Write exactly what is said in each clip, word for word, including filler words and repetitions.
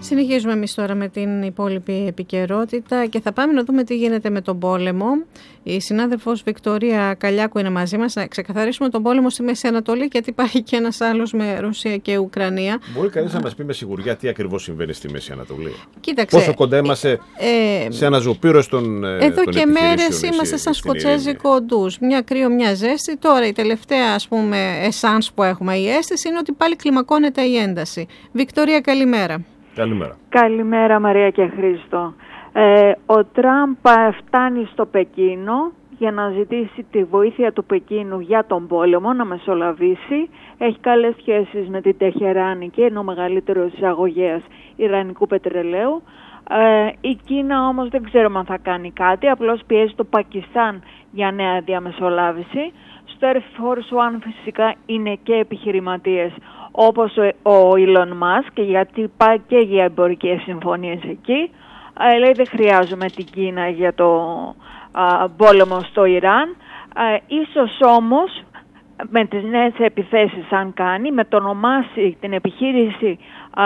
Συνεχίζουμε εμείς τώρα με την υπόλοιπη επικαιρότητα και θα πάμε να δούμε τι γίνεται με τον πόλεμο. Η συνάδελφος Βικτωρία Καλιάκου είναι μαζί μας. Να ξεκαθαρίσουμε τον πόλεμο στη Μέση Ανατολή, γιατί υπάρχει και ένας άλλος με Ρωσία και Ουκρανία. Μπορεί κανείς να μας πει με σιγουριά τι ακριβώς συμβαίνει στη Μέση Ανατολή? Κοίταξε, πόσο κοντά είμαστε ε, σε αναζωπήρωση των επιχειρήσεων. Εδώ των και μέρες είμαστε σαν σκοτσέζικο ντους. Μια κρύο, μια ζέστη. Τώρα η τελευταία, ας πούμε, εσάνς που έχουμε, η αίσθηση είναι ότι πάλι κλιμακώνεται η ένταση. Βικτωρία, καλημέρα. Καλημέρα. Καλημέρα Μαρία και Χρήστο. Ε, ο Τραμπ φτάνει στο Πεκίνο για να ζητήσει τη βοήθεια του Πεκίνου για τον πόλεμο, να μεσολαβήσει. Έχει καλές σχέσεις με την Τεχεράνη και είναι ο μεγαλύτερος εισαγωγέας ιρανικού πετρελαίου. Ε, η Κίνα όμως δεν ξέρουμε αν θα κάνει κάτι, απλώς πιέζει το Πακιστάν για νέα διαμεσολάβηση. Στο Air Force One φυσικά είναι και επιχειρηματίες όπως ο Elon Musk, γιατί πάει και για εμπορικές συμφωνίες εκεί. Ε, λέει δεν χρειάζομαι την Κίνα για το α, πόλεμο στο Ιράν. Ε, ίσως όμως με τις νέες επιθέσεις αν κάνει, με το ονομάσει την επιχείρηση α,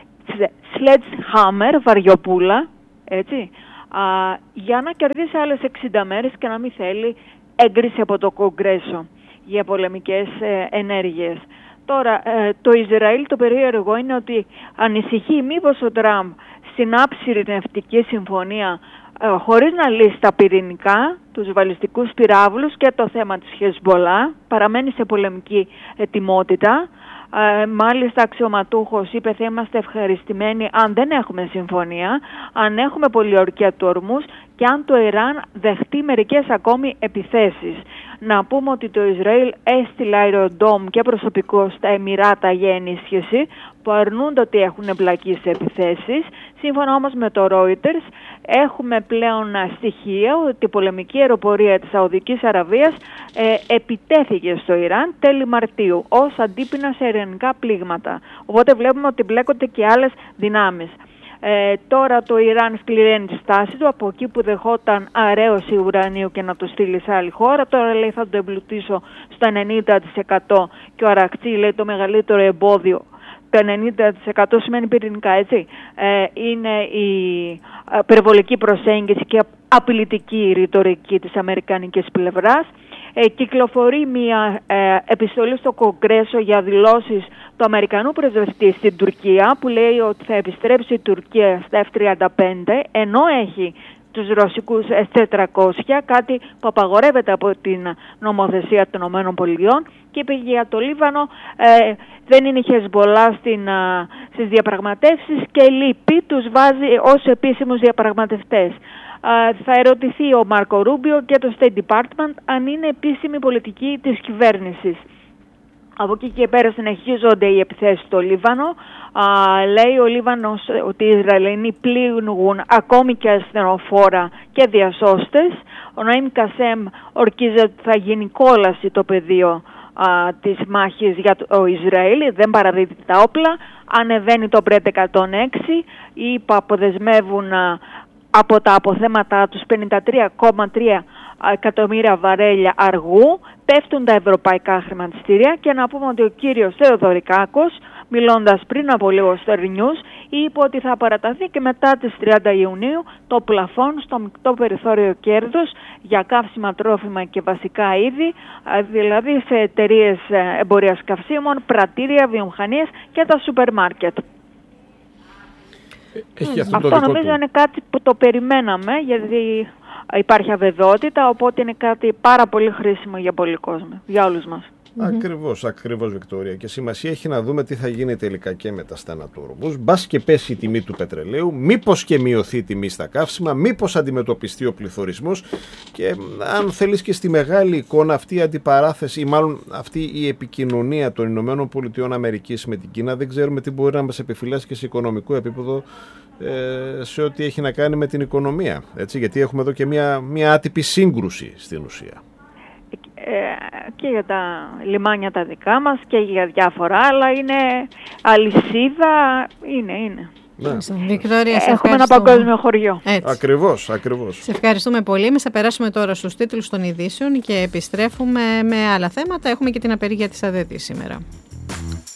Sledgehammer, βαριοπούλα, έτσι, α, για να κερδίσει άλλες εξήντα μέρες και να μην θέλει έγκριση από το Κογκρέσο για πολεμικές ε, ενέργειες. Τώρα, ε, το Ισραήλ το περίεργο είναι ότι ανησυχεί μήπως ο Τραμπ συνάψει ειρηνευτική συμφωνία ε, χωρίς να λύσει τα πυρηνικά, τους βαλιστικούς πυράβλους και το θέμα της Χεσμπολά, παραμένει σε πολεμική ετοιμότητα. Ε, μάλιστα αξιωματούχος είπε θα είμαστε ευχαριστημένοι αν δεν έχουμε συμφωνία, αν έχουμε πολιορκία του ορμούς και αν το Ιράν δεχτεί μερικές ακόμη επιθέσεις. Να πούμε ότι το Ισραήλ έστειλε αεροδόμ και προσωπικό στα Εμιράτα για ενίσχυση που αρνούνται ότι έχουν εμπλακεί σε επιθέσεις. Σύμφωνα όμως με το Reuters έχουμε πλέον στοιχεία ότι η πολεμική αεροπορία της Σαουδικής Αραβίας ε, επιτέθηκε στο Ιράν τέλη Μαρτίου ως αντίπεινα σε ιρανικά πλήγματα. Οπότε βλέπουμε ότι μπλέκονται και άλλες δυνάμεις. Ε, τώρα το Ιράν σκληραίνει τη στάση του από εκεί που δεχόταν αραίωση ουρανίου και να το στείλει σε άλλη χώρα. Τώρα λέει θα το εμπλουτίσω στο ενενήντα τοις εκατό και ο Αρακτσί λέει το μεγαλύτερο εμπόδιο. Το ενενήντα τοις εκατό σημαίνει πυρηνικά, έτσι. Ε, είναι η περιβολική προσέγγιση και απειλητική ρητορική της αμερικανικής πλευράς. Ε, κυκλοφορεί μια ε, επιστολή στο Κογκρέσο για δηλώσεις του Αμερικανού πρεσβευτή στην Τουρκία που λέει ότι θα επιστρέψει η Τουρκία στα εφ τριάντα πέντε ενώ έχει τους ρωσικούς ες τετρακόσια, κάτι που απαγορεύεται από την νομοθεσία των ΗΠΑ, και είπε για το Λίβανο ε, δεν είναι η Χεσμπολά στην, α, στις διαπραγματεύσεις και λείπει, τους βάζει ως επίσημους διαπραγματευτές. Uh, θα ερωτηθεί ο Μάρκο Ρούμπιο και το State Department αν είναι επίσημη πολιτική της κυβέρνησης. Από εκεί και πέρα συνεχίζονται οι επιθέσεις στο Λίβανο. Uh, λέει ο Λίβανος ότι οι Ισραηλινοί πλήγουν ακόμη και ασθενοφόρα και διασώστες. Ο Ναΐμ Κασέμ ορκίζει ότι θα γίνει κόλαση το πεδίο uh, της μάχης για το Ισραήλ, δεν παραδίδει τα όπλα. Ανεβαίνει το Μπρέντ εκατόν έξι, οι ΙΠΑ αποδεσμεύουν uh, από τα αποθέματα τους πενήντα τρία κόμμα τρία εκατομμύρια βαρέλια αργού, πέφτουν τα ευρωπαϊκά χρηματιστήρια και να πούμε ότι ο κύριος Θεοδωρικάκος, μιλώντας πριν από λίγο στο News, είπε ότι θα παραταθεί και μετά τις τριάντα Ιουνίου το πλαφόν στο μεικτό περιθώριο κέρδους για καύσιμα, τρόφιμα και βασικά είδη, δηλαδή σε εταιρείες εμπορίας καυσίμων, πρατήρια, βιομηχανίες και τα σούπερ μάρκετ. Έχει αυτό αυτό το νομίζω του. είναι κάτι που το περιμέναμε, γιατί υπάρχει αβεβαιότητα, οπότε είναι κάτι πάρα πολύ χρήσιμο για πολλοί κόσμο, για όλους μας. Ακριβώς, ακριβώς Βικτωρία. Και σημασία έχει να δούμε τι θα γίνει τελικά και με τα στένα του ορμούς. Μπας και πέσει η τιμή του πετρελαίου, μήπως και μειωθεί η τιμή στα καύσιμα, μήπως αντιμετωπιστεί ο πληθωρισμός και αν θέλεις και στη μεγάλη εικόνα αυτή η αντιπαράθεση ή μάλλον αυτή η επικοινωνία των Ηνωμένων Πολιτειών Αμερικής με την Κίνα, δεν ξέρουμε τι μπορεί να μας επιφυλάσει και σε οικονομικό επίπεδο ε, σε ό,τι έχει να κάνει με την οικονομία. Έτσι, γιατί έχουμε εδώ και μια, μια άτυπη σύγκρουση στην ουσία. Και για τα λιμάνια τα δικά μας και για διάφορα άλλα, είναι αλυσίδα, είναι, είναι. Ναι. Βικτωρία, σε έχουμε ένα παγκόσμιο χωριό. Έτσι. Ακριβώς, ακριβώς. Σε ευχαριστούμε πολύ. Εμείς θα περάσουμε τώρα στους τίτλους των ειδήσεων και επιστρέφουμε με άλλα θέματα. Έχουμε και την απεργία της ΑΔΕΔΗ σήμερα.